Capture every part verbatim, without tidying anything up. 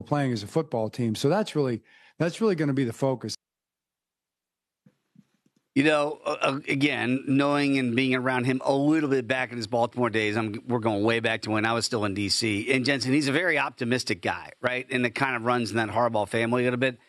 playing as a football team. So that's really that's really going to be the focus. You know, uh, again, knowing and being around him a little bit back in his Baltimore days, I'm, we're going way back to when I was still in D C. And Jensen, he's a very optimistic guy, right? And it kind of runs in that Harbaugh family a little bit.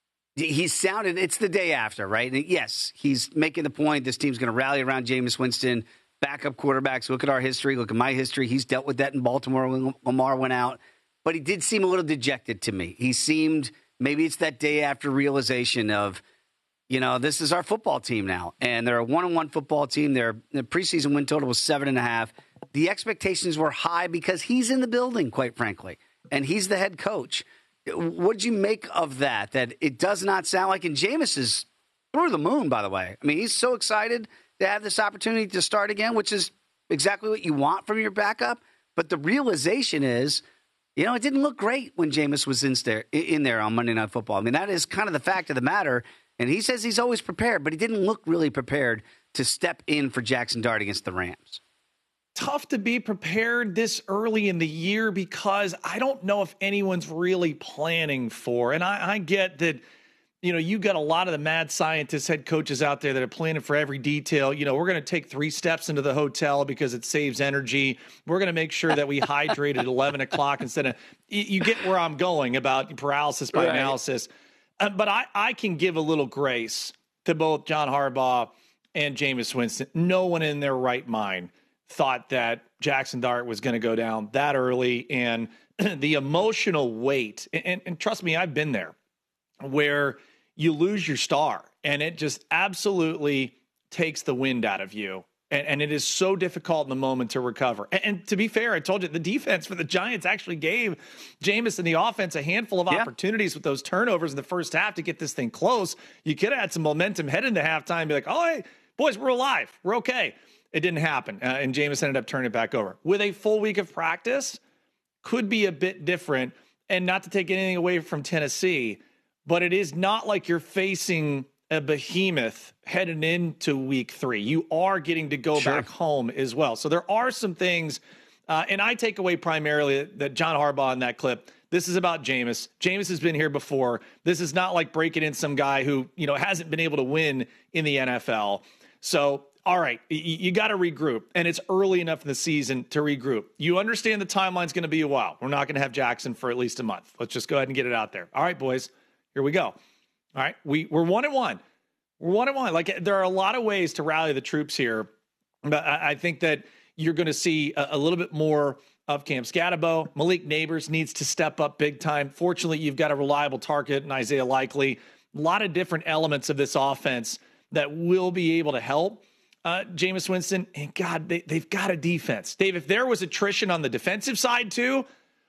He sounded, it's the day after, right? And yes, he's making the point this team's going to rally around Jameis Winston, backup quarterbacks. Look at our history. Look at my history. He's dealt with that in Baltimore when Lamar went out. But he did seem a little dejected to me. He seemed, maybe it's that day after realization of, you know, this is our football team now. And they're a one-on-one football team. Their the preseason win total was seven and a half. The expectations were high because he's in the building, quite frankly. And he's the head coach. What did you make of that? That it does not sound like, and Jameis is through the moon, by the way. I mean, he's so excited to have this opportunity to start again, which is exactly what you want from your backup. But the realization is, you know, it didn't look great when Jameis was in there, in there on Monday Night Football. I mean, that is kind of the fact of the matter. And he says he's always prepared, but he didn't look really prepared to step in for Jackson Dart against the Rams. Tough to be prepared this early in the year because I don't know if anyone's really planning for. And I, I get that, you know, you got a lot of the mad scientists, head coaches out there that are planning for every detail. You know, we're going to take three steps into the hotel because it saves energy. We're going to make sure that we hydrate at eleven o'clock instead of, you get where I'm going about paralysis by right. analysis. Uh, but I, I can give a little grace to both John Harbaugh and Jameis Winston. No one in their right mind thought that Jackson Dart was going to go down that early. And the emotional weight, and, and trust me, I've been there, where you lose your star and it just absolutely takes the wind out of you. And, and it is so difficult in the moment to recover. And, and to be fair, I told you the defense for the Giants actually gave Jameis and the offense a handful of yeah. opportunities with those turnovers in the first half to get this thing close. You could have had some momentum heading into halftime and be like, oh, hey, boys, we're alive. We're okay. It didn't happen. Uh, and Jameis ended up turning it back over. With a full week of practice, could be a bit different. And not to take anything away from Tennessee, but it is not like you're facing a behemoth heading into week three. You are getting to go sure. back home as well. So there are some things, uh, and I take away primarily that John Harbaugh in that clip, this is about Jameis. Jameis has been here before. This is not like breaking in some guy who, you know, hasn't been able to win in the N F L. So, all right, you, you got to regroup, and it's early enough in the season to regroup. You understand the timeline's going to be a while. We're not going to have Jackson for at least a month. Let's just go ahead and get it out there. All right, boys, here we go. All right, we, we're one and one. We're one and one. Like, there are a lot of ways to rally the troops here. But I, I think that you're going to see a, a little bit more of Cam Scatterbo. Malik Neighbors needs to step up big time. Fortunately, you've got a reliable target in Isaiah Likely. A lot of different elements of this offense that will be able to help uh, Jameis Winston. And, God, they, they've got a defense. Dave, if there was attrition on the defensive side, too,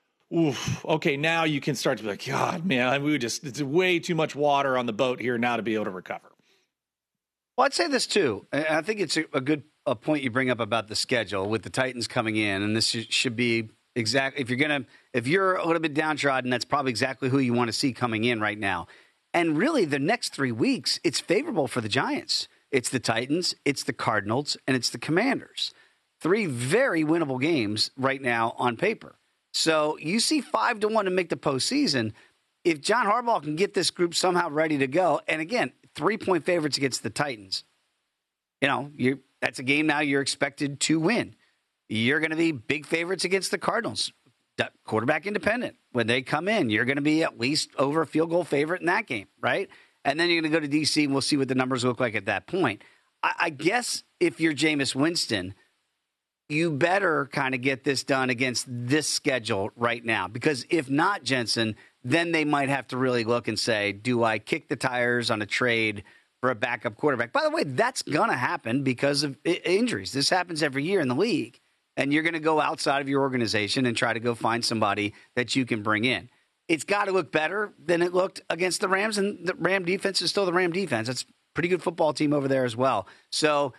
oof, okay, now you can start to be like, God, man, we just it's way too much water on the boat here now to be able to recover. Well, I'd say this, too. I think it's a, a good a point you bring up about the schedule with the Titans coming in, and this should be exactly, if you're going to, if you're a little bit downtrodden, that's probably exactly who you want to see coming in right now. And really, the next three weeks, it's favorable for the Giants. It's the Titans, it's the Cardinals, and it's the Commanders. Three very winnable games right now on paper. So you see five to one to make the postseason. If John Harbaugh can get this group somehow ready to go, and again, three-point favorites against the Titans, you know, you that's a game now you're expected to win. You're going to be big favorites against the Cardinals, quarterback independent. When they come in, you're going to be at least over a field goal favorite in that game, right? And then you're going to go to D C, and we'll see what the numbers look like at that point. I, I guess if you're Jameis Winston, you better kind of get this done against this schedule right now. Because if not, Jensen, then they might have to really look and say, do I kick the tires on a trade for a backup quarterback? By the way, that's going to happen because of I- injuries. This happens every year in the league. And you're going to go outside of your organization and try to go find somebody that you can bring in. It's got to look better than it looked against the Rams. And the Ram defense is still the Ram defense. It's a pretty good football team over there as well. So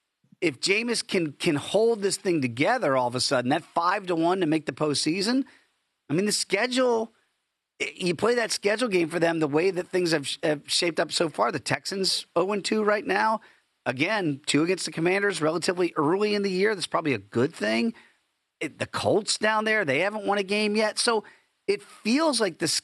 if Jameis can can hold this thing together all of a sudden, that five to one to make the postseason, I mean, the schedule, you play that schedule game for them the way that things have, have shaped up so far. The Texans oh and two right now. Again, two against the Commanders relatively early in the year. That's probably a good thing. It, the Colts down there, they haven't won a game yet. So it feels like the